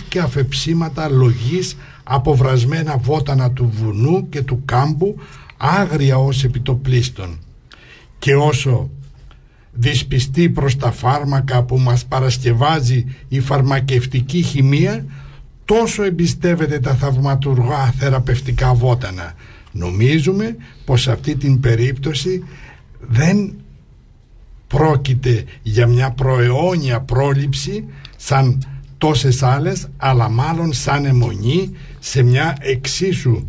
και αφεψίματα λογής από βρασμένα βότανα του βουνού και του κάμπου, άγρια ως επιτοπλίστων. Και όσο δυσπιστεί προς τα φάρμακα που μας παρασκευάζει η φαρμακευτική χημεία, τόσο εμπιστεύεται τα θαυματουργά θεραπευτικά βότανα. Νομίζουμε πως σε αυτή την περίπτωση δεν πρόκειται για μια προαιώνια πρόληψη σαν τόσες άλλες, αλλά μάλλον σαν αιμονή σε μια εξίσου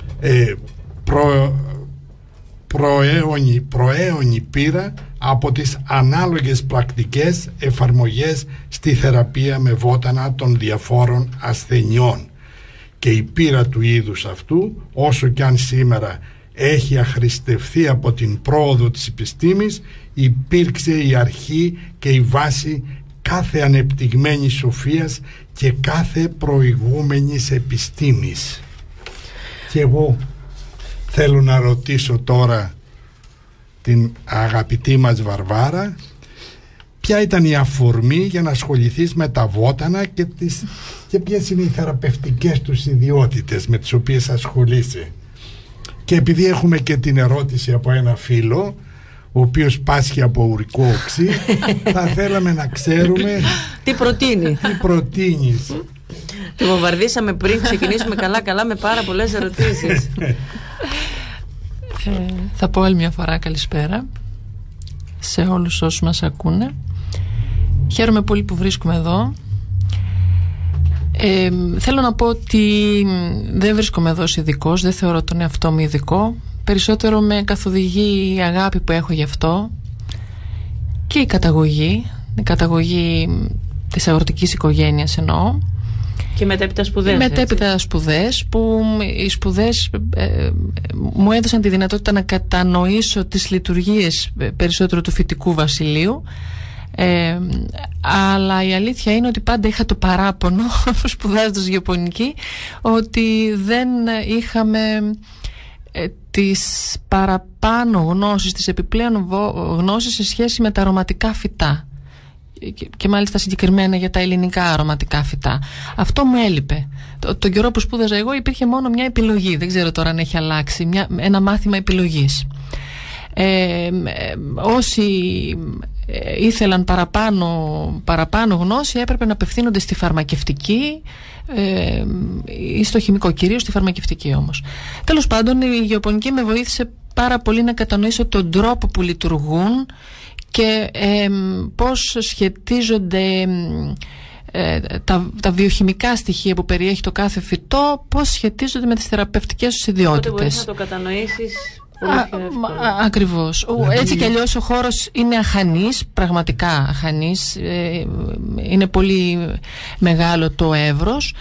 προαίωνη πείρα από τις ανάλογες πρακτικές εφαρμογές στη θεραπεία με βότανα των διαφόρων ασθενειών. Και η πείρα του είδους αυτού, όσο κι αν σήμερα έχει αχρηστευθεί από την πρόοδο της επιστήμης, υπήρξε η αρχή και η βάση κάθε ανεπτυγμένης σοφίας και κάθε προηγούμενης επιστήμης. Και εγώ θέλω να ρωτήσω τώρα την αγαπητή μας Βαρβάρα, ποια ήταν η αφορμή για να ασχοληθείς με τα βότανα και ποιες είναι οι θεραπευτικές τους ιδιότητες με τις οποίες ασχολείσαι. Και επειδή έχουμε και την ερώτηση από ένα φίλο ο οποίος πάσχει από ουρικό οξύ, θα θέλαμε να ξέρουμε τι προτείνει. Τι προτείνεις. Τη βομβαρδίσαμε πριν ξεκινήσουμε καλά με πάρα πολλές ερωτήσεις. Θα πω άλλη μια φορά καλησπέρα σε όλους όσους μας ακούνε. Χαίρομαι πολύ που βρίσκομαι εδώ. Θέλω να πω ότι δεν βρίσκομαι εδώ ως ειδικός, δεν θεωρώ τον εαυτό μου ειδικό. Περισσότερο με καθοδηγεί η αγάπη που έχω γι' αυτό και η καταγωγή της αγροτικής οικογένειας εννοώ. Και μετέπειτα σπουδές. Μετέπειτα σπουδές, που οι σπουδές μου έδωσαν τη δυνατότητα να κατανοήσω τις λειτουργίες περισσότερο του φυτικού βασιλείου. Αλλά η αλήθεια είναι ότι πάντα είχα το παράπονο σπουδάζοντας γεωπονική ότι δεν είχαμε τις παραπάνω γνώσεις, τις επιπλέον γνώσεις σε σχέση με τα αρωματικά φυτά και μάλιστα συγκεκριμένα για τα ελληνικά αρωματικά φυτά. Αυτό μου έλειπε. Τον καιρό που σπούδαζα εγώ υπήρχε μόνο μια επιλογή, δεν ξέρω τώρα αν έχει αλλάξει, ένα μάθημα επιλογής. Όσοι ήθελαν παραπάνω γνώση έπρεπε να απευθύνονται στη φαρμακευτική ή στο χημικό, κυρίως στη φαρμακευτική όμως. Τέλος πάντων, η γεωπονική με βοήθησε πάρα πολύ να κατανοήσω τον τρόπο που λειτουργούν και πώς σχετίζονται τα βιοχημικά στοιχεία που περιέχει το κάθε φυτό, πώς σχετίζονται με τις θεραπευτικές τους ιδιότητες. Οπότε μπορείς να το κατανοήσεις ακριβώς. Έτσι κι αλλιώς ο χώρος είναι αχανής, πραγματικά αχανής, είναι πολύ μεγάλο το εύρος.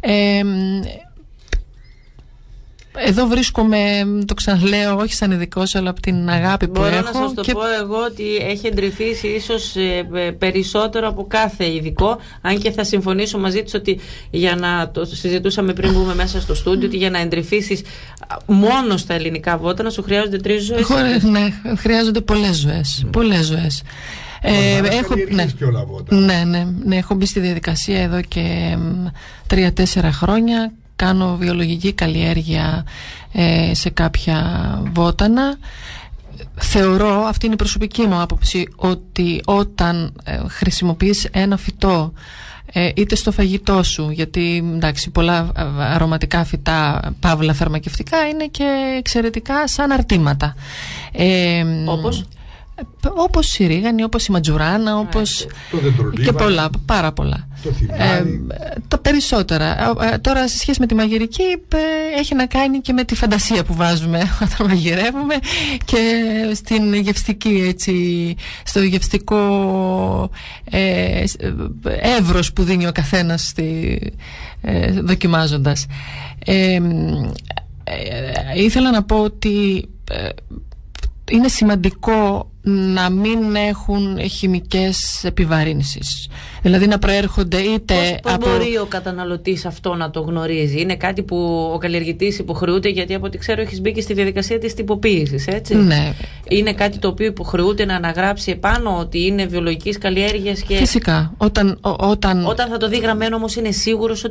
Εδώ βρίσκομαι, το ξαναλέω, όχι σαν ειδικός, αλλά από την αγάπη που έχω. Μπορώ να σας το πω εγώ ότι έχει εντρυφήσει ίσως περισσότερο από κάθε ειδικό, αν και θα συμφωνήσω μαζί της ότι για να το συζητούσαμε πριν μπούμε μέσα στο στούντιο, ότι για να εντρυφήσεις μόνο στα ελληνικά βότανα σου χρειάζονται 3 ζωές. Ναι, χρειάζονται πολλές ζωές. Πολλές ζωές. Έχω μπει στη διαδικασία εδώ και 3-4 χρόνια. Κάνω βιολογική καλλιέργεια σε κάποια βότανα. Θεωρώ, αυτή είναι η προσωπική μου άποψη, ότι όταν χρησιμοποιείς ένα φυτό είτε στο φαγητό σου, γιατί εντάξει, πολλά αρωματικά φυτά, παύλα φαρμακευτικά, είναι και εξαιρετικά σαν αρτήματα. Όπως η ρίγανη, όπως η ματζουράνα, όπως και πολλά, πάρα πολλά. Τα περισσότερα. Τώρα σε σχέση με τη μαγειρική έχει να κάνει και με τη φαντασία που βάζουμε όταν μαγειρεύουμε και στην γευστική, έτσι, στο γευστικό εύρος που δίνει ο καθένας δοκιμάζοντας. Ήθελα να πω ότι είναι σημαντικό να μην έχουν χημικές επιβαρύνσεις. Δηλαδή να προέρχονται είτε πώς μπορεί ο καταναλωτής αυτό να το γνωρίζει? Είναι κάτι που ο καλλιεργητής υποχρεούται, γιατί από ό,τι ξέρω έχεις μπει και στη διαδικασία της τυποποίησης, έτσι? Ναι. Είναι κάτι το οποίο υποχρεούται να αναγράψει επάνω ότι είναι βιολογικής καλλιέργειας και... Φυσικά. Όταν θα το δει γραμμένο όμως είναι σίγουρος